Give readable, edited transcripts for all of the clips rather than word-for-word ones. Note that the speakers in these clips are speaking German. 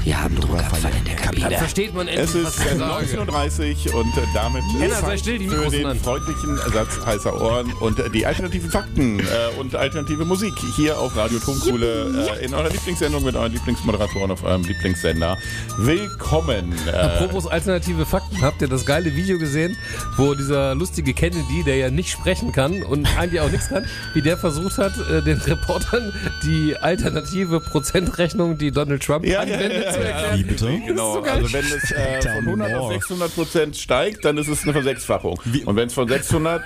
Wir haben Druckerfall in der Kabine. Dann versteht man endlich, Es ist 19.30 Uhr und damit Henna, sei Zeit still, die für Mikros den an. freundlichen Ersatz heißer Ohren und die alternativen Fakten und alternative Musik hier auf Radio Tonkuhle in eurer Lieblingssendung mit euren Lieblingsmoderatoren auf eurem Lieblingssender. Willkommen. Apropos alternative Fakten, habt ihr das geile Video gesehen, wo dieser lustige Kennedy, der ja nicht sprechen kann und eigentlich auch nichts kann, wie der versucht hat, den Reportern die alternative Prozentrechnung, die Donald Trump anwendet, zu erklären. Wie bitte? Genau, so geil. also wenn es von 100 auf 600% steigt, dann ist es eine Versechsfachung. Und wenn es von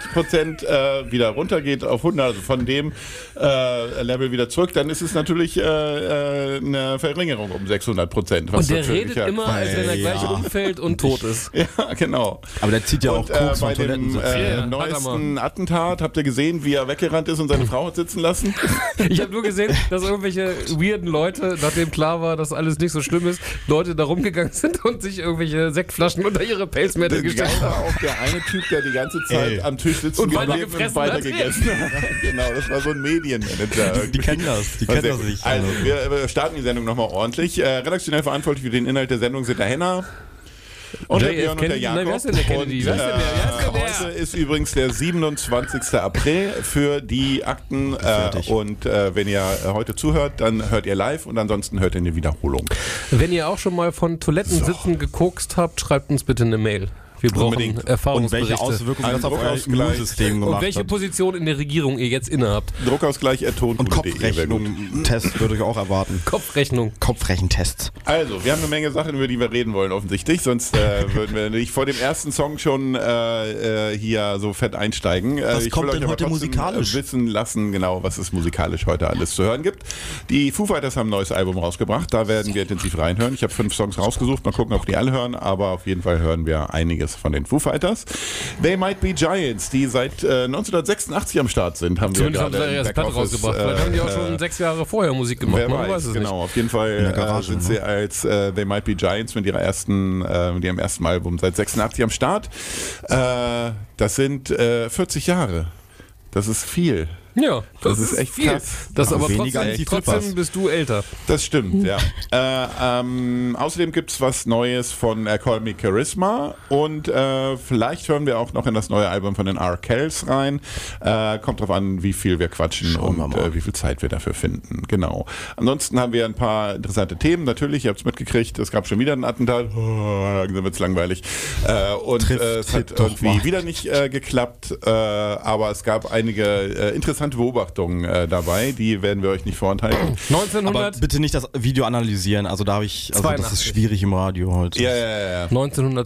600% wieder runtergeht auf 100, also von dem Level wieder zurück, dann ist es natürlich eine Verringerung um 600%. Und der redet immer, als wenn er gleich umfällt und tot ist. Ja, genau. Aber der zieht ja auch Koks bei von dem Toiletten. neuesten Attentat, habt ihr gesehen, wie er weggerannt ist und seine Frau hat sitzen lassen? Ich habe nur gesehen, dass irgendwelche weirden Leute, nachdem klar war, dass alles nicht so schlimm ist, Leute da rumgegangen sind und sich irgendwelche Sektflaschen unter ihre Pelzmäntel gestellt Geil war haben. auch der eine Typ, der die ganze Zeit am Tisch sitzen Und weiter geblieben gefressen und weiter hat. gegessen hat. Genau, das war so ein Medienmanager. Die kennen das, die kennen das nicht. Also, wir starten die Sendung nochmal ordentlich. Redaktionell verantwortlich für den Inhalt der Sendung sind der Henna. Und der Björn und der Kennedy? Jakob. Nein, wer ist denn der Kennedy? Und, Wer ist denn der? Wer ist denn der? heute ist übrigens der 27. April für die Akten. Und wenn ihr heute zuhört, dann hört ihr live und ansonsten hört ihr eine Wiederholung. Wenn ihr auch schon mal von Toilettensitzen gekokst habt, schreibt uns bitte eine Mail. Wir brauchen Unbedingt. Und Erfahrungsberichte. welche Auswirkungen das auf euer Druckausgleich. Immunsystem Und gemacht welche hat. Position in der Regierung ihr jetzt innehabt. Druckausgleich Und tonkuhle.de. Kopfrechnung-Test würde ich auch erwarten. Kopfrechnung. Kopfrechentest. Also, wir haben eine Menge Sachen, über die wir reden wollen, offensichtlich. Sonst würden wir nicht vor dem ersten Song schon hier so fett einsteigen. Was Ich kommt will euch denn aber heute trotzdem, musikalisch? Wissen lassen, genau, was es musikalisch heute alles zu hören gibt. Die Foo Fighters haben ein neues Album rausgebracht. Da werden wir intensiv reinhören. Ich habe 5 Songs rausgesucht. Mal gucken, ob die alle hören. Aber auf jeden Fall hören wir einiges von den Foo Fighters. They Might Be Giants, die seit 1986 am Start sind, haben Zumindest wir haben sie gerade ja im das Platt Backoffice, rausgebracht. Vielleicht haben die auch schon 6 Jahre vorher Musik gemacht. Wer Man weiß, es genau. nicht. Auf jeden Fall der Garage, sind sie als They Might Be Giants mit ihrem ersten Album seit 86 am Start. Das sind 40 Jahre. Das ist viel. Ja, Das ist echt viel. krass. Das aber Weniger als die trotzdem Flippers. bist du älter. Das stimmt, ja. Außerdem gibt es was Neues von Call Me Charisma und vielleicht hören wir auch noch in das neue Album von den R-Kells rein. Kommt drauf an, wie viel wir quatschen und wie viel Zeit wir dafür finden. Genau. Ansonsten haben wir ein paar interessante Themen. Natürlich, ihr habt es mitgekriegt, es gab schon wieder ein Attentat. Langsam wird es langweilig. Es hat irgendwie wieder nicht geklappt, aber es gab einige interessante Beobachtungen dabei, die werden wir euch nicht vorenthalten. 1900. Aber bitte nicht das Video analysieren, also da habe ich, also das ist 82. schwierig im Radio heute. Ja. 1982.